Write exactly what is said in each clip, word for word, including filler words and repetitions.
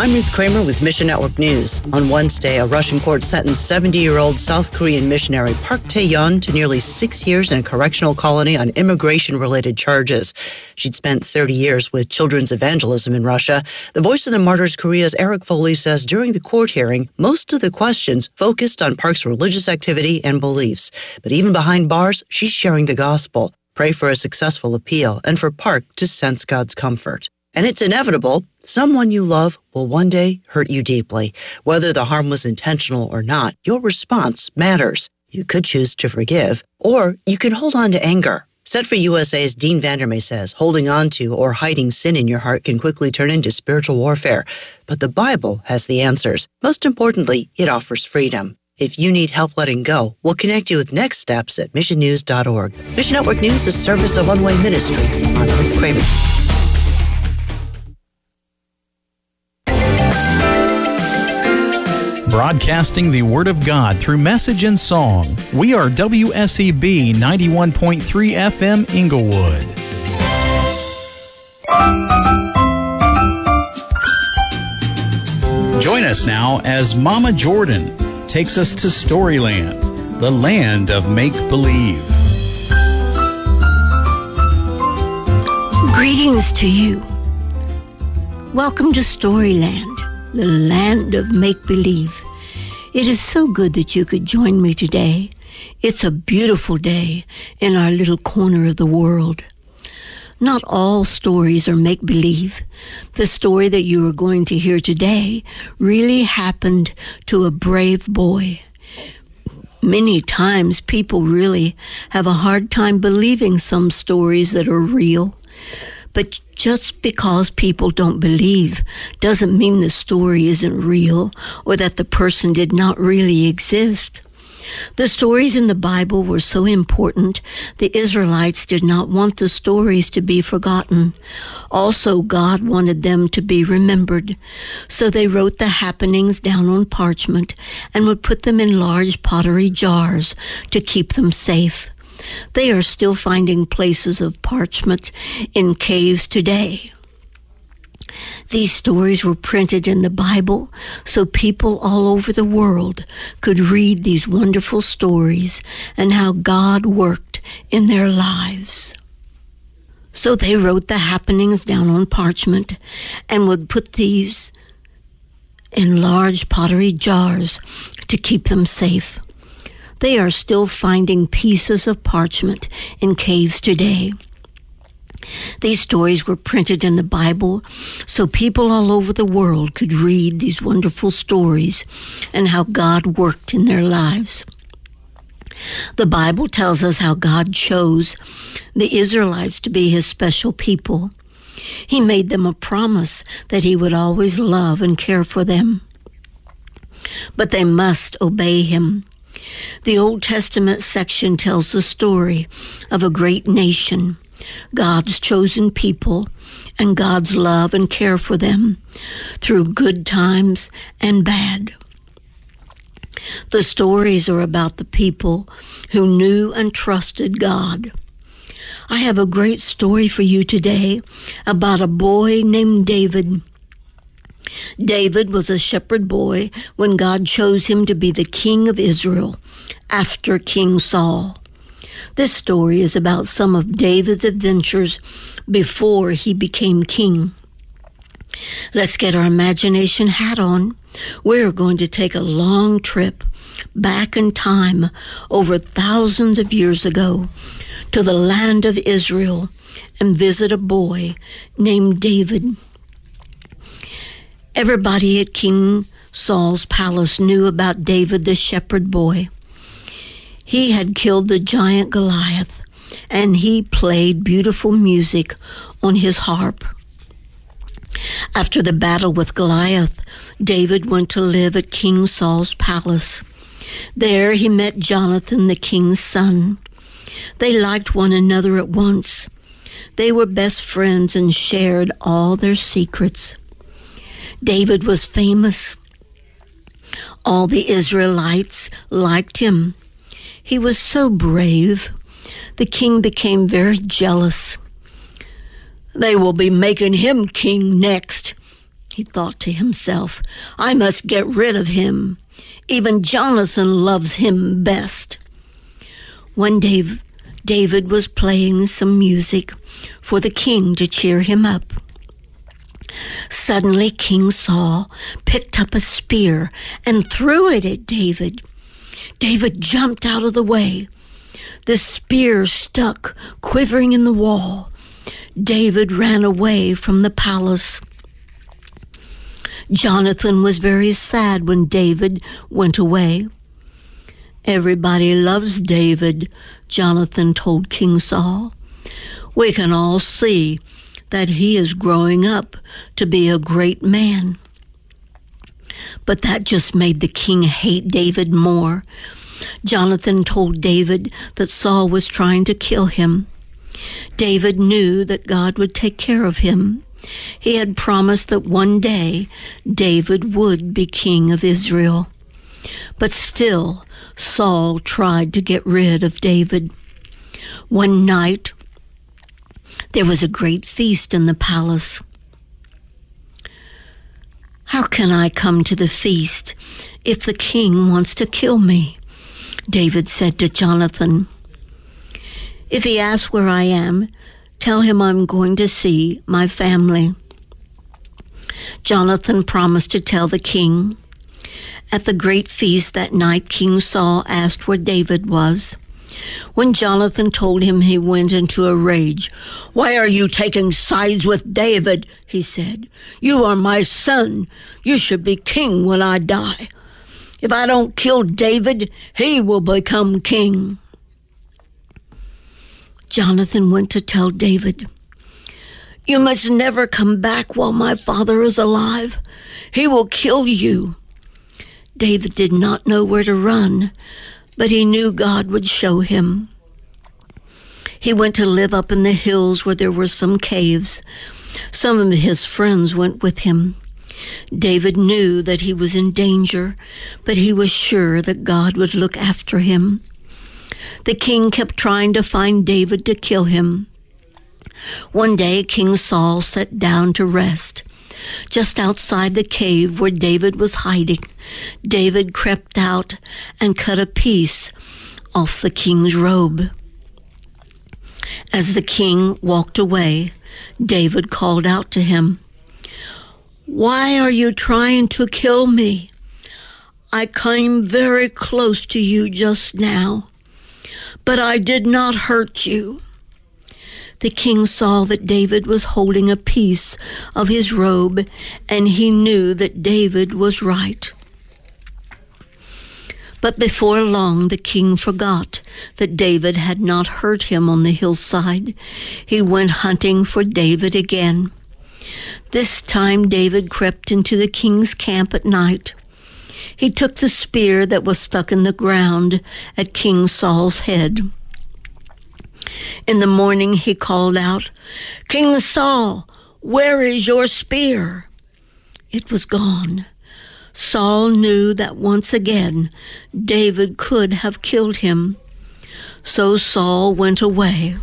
I'm Ruth Kramer with Mission Network News. On Wednesday, a Russian court sentenced seventy-year-old South Korean missionary Park Tae-yeon to nearly six years in a correctional colony on immigration-related charges. She'd spent thirty years with children's evangelism in Russia. The Voice of the Martyrs Korea's Eric Foley says during the court hearing, most of the questions focused on Park's religious activity and beliefs. But even behind bars, she's sharing the gospel. Pray for a successful appeal and for Park to sense God's comfort. And it's inevitable. Someone you love will one day hurt you deeply. Whether the harm was intentional or not, your response matters. You could choose to forgive, or you can hold on to anger. Set for U S A's Dean Vandermeer says holding on to or hiding sin in your heart can quickly turn into spiritual warfare. But the Bible has the answers. Most importantly, it offers freedom. If you need help letting go, we'll connect you with next steps at mission news dot org. Mission Network News is a service of One Way Ministries. I'm Ruth Kramer. Broadcasting the Word of God through message and song. We are W S E B ninety-one point three F M Inglewood. Join us now as Mama Jordan takes us to Storyland, the land of make-believe. Greetings to you. Welcome to Storyland, the land of make-believe. It is so good that you could join me today. It's a beautiful day in our little corner of the world. Not all stories are make-believe. The story that you are going to hear today really happened to a brave boy. Many times people really have a hard time believing some stories that are real. But just because people don't believe doesn't mean the story isn't real or that the person did not really exist. The stories in the Bible were so important, the Israelites did not want the stories to be forgotten. Also, God wanted them to be remembered. So they wrote the happenings down on parchment and would put them in large pottery jars to keep them safe. They are still finding places of parchment in caves today. These stories were printed in the Bible so people all over the world could read these wonderful stories and how God worked in their lives. So they wrote the happenings down on parchment and would put these in large pottery jars to keep them safe. They are still finding pieces of parchment in caves today. These stories were printed in the Bible so people all over the world could read these wonderful stories and how God worked in their lives. The Bible tells us how God chose the Israelites to be his special people. He made them a promise that he would always love and care for them. But they must obey him. The Old Testament section tells the story of a great nation, God's chosen people, and God's love and care for them through good times and bad. The stories are about the people who knew and trusted God. I have a great story for you today about a boy named David. David was a shepherd boy when God chose him to be the king of Israel after King Saul. This story is about some of David's adventures before he became king. Let's get our imagination hat on. We're going to take a long trip back in time over thousands of years ago to the land of Israel and visit a boy named David. Everybody at King Saul's palace knew about David the shepherd boy. He had killed the giant Goliath, and he played beautiful music on his harp. After the battle with Goliath, David went to live at King Saul's palace. There he met Jonathan, the king's son. They liked one another at once. They were best friends and shared all their secrets. David was famous. All the Israelites liked him. He was so brave. The king became very jealous. They will be making him king next, He thought to himself, I must get rid of him. Even Jonathan loves him best. One day, David was playing some music for the king to cheer him up. Suddenly, King Saul picked up a spear and threw it at David. David jumped out of the way. The spear stuck, quivering in the wall. David ran away from the palace. Jonathan was very sad when David went away. Everybody loves David, Jonathan told King Saul. We can all see that he is growing up to be a great man. But that just made the king hate David more. Jonathan told David that Saul was trying to kill him. David knew that God would take care of him. He had promised that one day David would be king of Israel. But still, Saul tried to get rid of David. One night, there was a great feast in the palace. How can I come to the feast if the king wants to kill me? David said to Jonathan. If he asks where I am, tell him I'm going to see my family. Jonathan promised to tell the king. At the great feast that night, King Saul asked where David was. When Jonathan told him, he went into a rage. Why are you taking sides with David? He said. You are my son. You should be king when I die. If I don't kill David, he will become king. Jonathan went to tell David, you must never come back while my father is alive. He will kill you. David did not know where to run, but he knew God would show him. He went to live up in the hills where there were some caves. Some of his friends went with him. David knew that he was in danger, but he was sure that God would look after him. The king kept trying to find David to kill him. One day, King Saul sat down to rest. Just outside the cave where David was hiding, David crept out and cut a piece off the king's robe. As the king walked away, David called out to him, Why are you trying to kill me? I came very close to you just now, but I did not hurt you. The king saw that David was holding a piece of his robe, and he knew that David was right. But before long, the king forgot that David had not hurt him on the hillside. He went hunting for David again. This time, David crept into the king's camp at night. He took the spear that was stuck in the ground at King Saul's head. In the morning, he called out, King Saul, where is your spear? It was gone. Saul knew that once again David could have killed him. So Saul went away.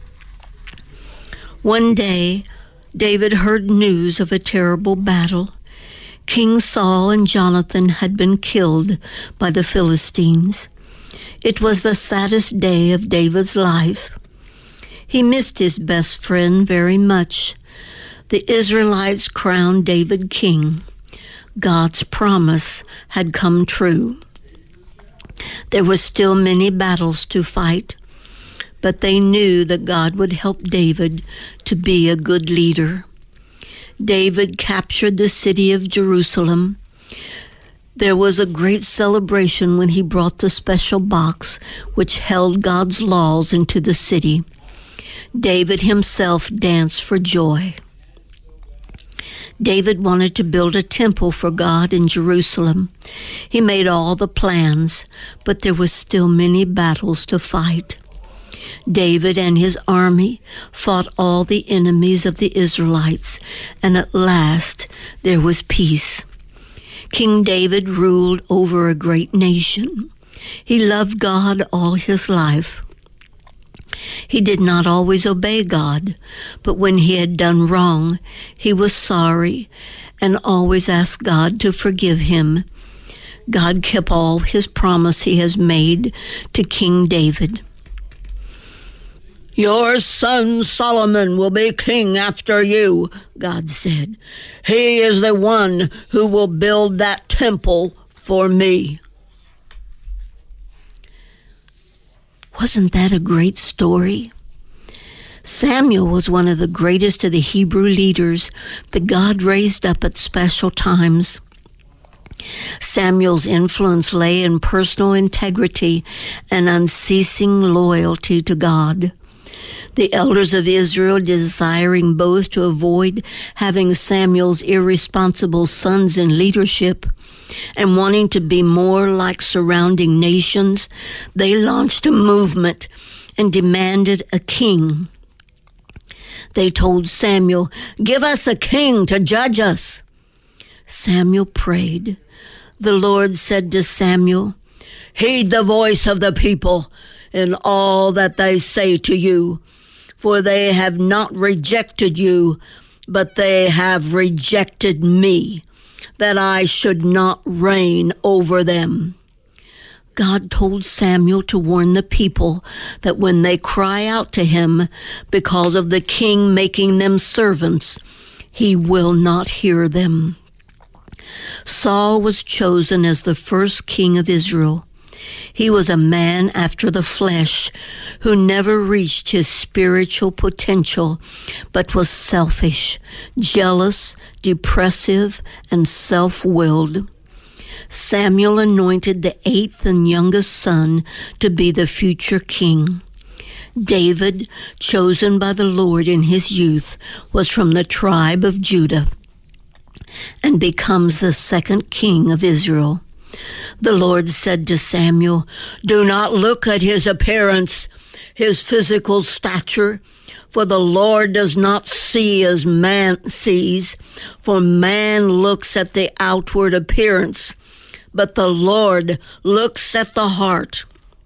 One day, David heard news of a terrible battle. King Saul and Jonathan had been killed by the Philistines. It was the saddest day of David's life. He missed his best friend very much. The Israelites crowned David king. God's promise had come true. There were still many battles to fight, but they knew that God would help David to be a good leader. David captured the city of Jerusalem. There was a great celebration when he brought the special box which held God's laws into the city. David himself danced for joy. David wanted to build a temple for God in Jerusalem. He made all the plans, but there were still many battles to fight. David and his army fought all the enemies of the Israelites, and at last there was peace. King David ruled over a great nation. He loved God all his life. He did not always obey God, but when he had done wrong, he was sorry and always asked God to forgive him. God kept all his promise he has made to King David. Your son Solomon will be king after you, God said. He is the one who will build that temple for me. Wasn't that a great story? Samuel was one of the greatest of the Hebrew leaders that God raised up at special times. Samuel's influence lay in personal integrity and unceasing loyalty to God. The elders of Israel, desiring both to avoid having Samuel's irresponsible sons in leadership and wanting to be more like surrounding nations, they launched a movement and demanded a king. They told Samuel, "Give us a king to judge us." Samuel prayed. The Lord said to Samuel, "Heed the voice of the people in all that they say to you, for they have not rejected you, but they have rejected me, that I should not reign over them." God told Samuel to warn the people that when they cry out to him because of the king making them servants, he will not hear them. Saul was chosen as the first king of Israel. He was a man after the flesh who never reached his spiritual potential, but was selfish, jealous, depressive, and self-willed. Samuel anointed the eighth and youngest son to be the future king. David, chosen by the Lord in his youth, was from the tribe of Judah and becomes the second king of Israel. The Lord said to Samuel, "Do not look at his appearance, his physical stature, for the Lord does not see as man sees, for man looks at the outward appearance, but the Lord looks at the heart."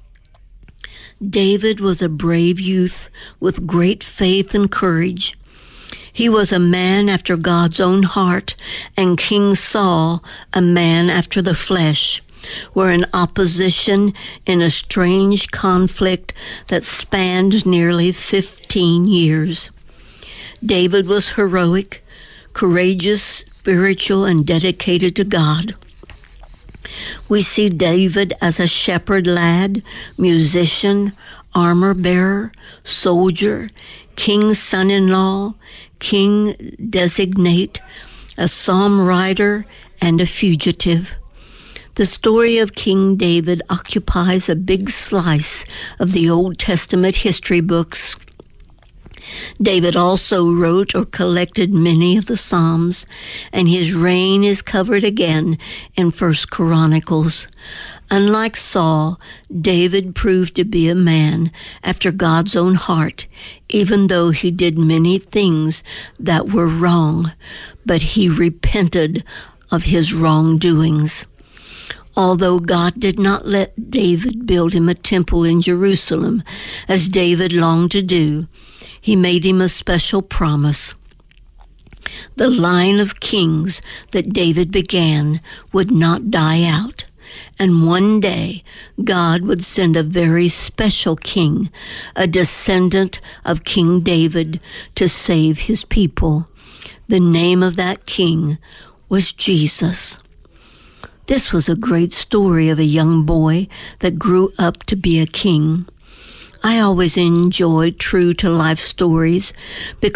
David was a brave youth with great faith and courage. He was a man after God's own heart, and King Saul, a man after the flesh, were in opposition in a strange conflict that spanned nearly fifteen years. David was heroic, courageous, spiritual, and dedicated to God. We see David as a shepherd lad, musician, armor-bearer, soldier, king's son-in-law, king designate, a psalm writer, and a fugitive. The story of King David occupies a big slice of the Old Testament history books. David also wrote or collected many of the Psalms, and his reign is covered again in First Chronicles. Unlike Saul, David proved to be a man after God's own heart, even though he did many things that were wrong, but he repented of his wrongdoings. Although God did not let David build him a temple in Jerusalem, as David longed to do, he made him a special promise. The line of kings that David began would not die out, and one day God would send a very special king, a descendant of King David, to save his people. The name of that king was Jesus. This was a great story of a young boy that grew up to be a king. I always enjoyed true-to-life stories because